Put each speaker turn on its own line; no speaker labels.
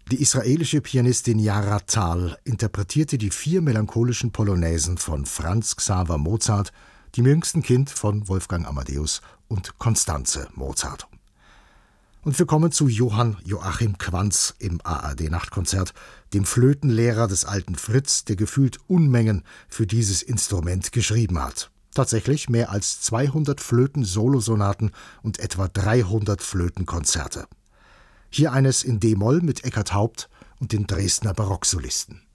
Die israelische Pianistin Yara Tal interpretierte die 4 melancholischen Polonaisen von Franz Xaver Mozart, dem jüngsten Kind von Wolfgang Amadeus und Constanze Mozart. Und wir kommen zu Johann Joachim Quanz im ARD-Nachtkonzert, dem Flötenlehrer des alten Fritz, der gefühlt Unmengen für dieses Instrument geschrieben hat. Tatsächlich mehr als 200 Flöten-Solosonaten und etwa 300 Flötenkonzerte. Hier eines in D-Moll mit Eckart Haupt und den Dresdner Barocksolisten.